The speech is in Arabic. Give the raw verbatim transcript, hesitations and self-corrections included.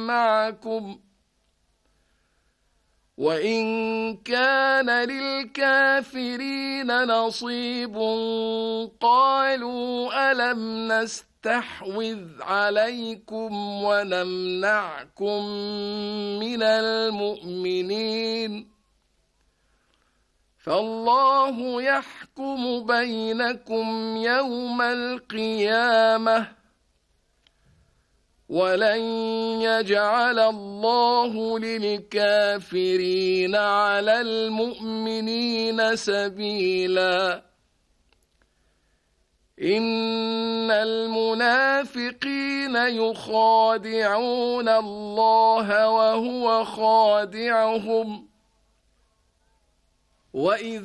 معكم وإن كان للكافرين نصيب قالوا ألم نستحوذ عليكم ونمنعكم من المؤمنين فالله يحكم بينكم يوم القيامة ولن يجعل الله للكافرين على المؤمنين سبيلا إن المنافقين يخادعون الله وهو خادعهم وإذ